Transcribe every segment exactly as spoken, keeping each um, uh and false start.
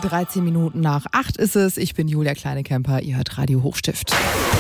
dreizehn Minuten nach acht ist es. Ich bin Julia Kleinekemper, ihr hört Radio Hochstift.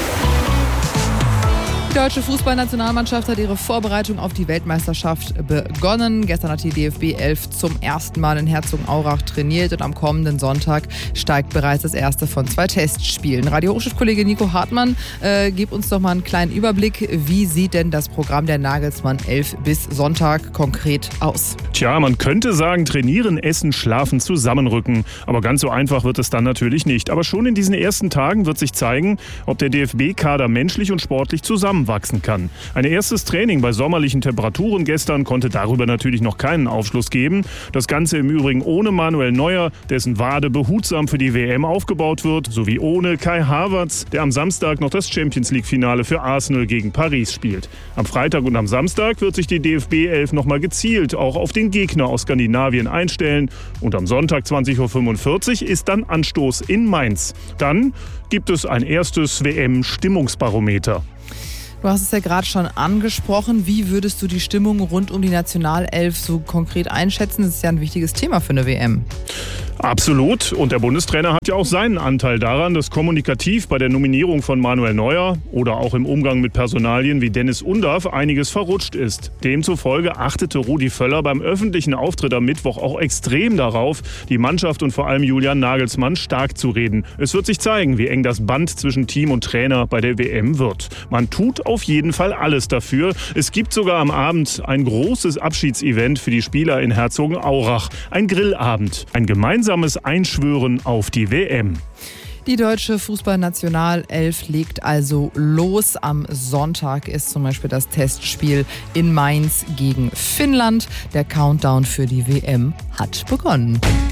Die deutsche Fußballnationalmannschaft hat ihre Vorbereitung auf die Weltmeisterschaft begonnen. Gestern hat die D F B elf zum ersten Mal in Herzogenaurach trainiert und am kommenden Sonntag steigt bereits das erste von zwei Testspielen. Radio Hochstift-Kollege Nico Hartmann, äh, gib uns doch mal einen kleinen Überblick. Wie sieht denn das Programm der Nagelsmann elf bis Sonntag konkret aus? Tja, man könnte sagen, trainieren, essen, schlafen, zusammenrücken. Aber ganz so einfach wird es dann natürlich nicht. Aber schon in diesen ersten Tagen wird sich zeigen, ob der D F B-Kader menschlich und sportlich zusammenwachsen kann. Ein erstes Training bei sommerlichen Temperaturen gestern konnte darüber natürlich noch keinen Aufschluss geben. Das Ganze im Übrigen ohne Manuel Neuer, dessen Wade behutsam für die W M aufgebaut wird, sowie ohne Kai Havertz, der am Samstag noch das Champions-League-Finale für Arsenal gegen Paris spielt. Am Freitag und am Samstag wird sich die D F B elf nochmal gezielt auch auf den Gegner aus Skandinavien einstellen. Und am Sonntag zwanzig Uhr fünfundvierzig ist dann Anstoß in Mainz. Dann gibt es ein erstes W M-Stimmungsbarometer. Du hast es ja gerade schon angesprochen. Wie würdest du die Stimmung rund um die Nationalelf so konkret einschätzen? Das ist ja ein wichtiges Thema für eine W M. Absolut. Und der Bundestrainer hat ja auch seinen Anteil daran, dass kommunikativ bei der Nominierung von Manuel Neuer oder auch im Umgang mit Personalien wie Dennis Undav einiges verrutscht ist. Demzufolge achtete Rudi Völler beim öffentlichen Auftritt am Mittwoch auch extrem darauf, die Mannschaft und vor allem Julian Nagelsmann stark zu reden. Es wird sich zeigen, wie eng das Band zwischen Team und Trainer bei der W M wird. Man tut auf jeden Fall alles dafür. Es gibt sogar am Abend ein großes Abschiedsevent für die Spieler in Herzogenaurach. Ein Grillabend, ein gemeinsames Einschwören auf die W M. Die deutsche Fußballnationalelf legt also los. Am Sonntag ist zum Beispiel das Testspiel in Mainz gegen Finnland. Der Countdown für die W M hat begonnen.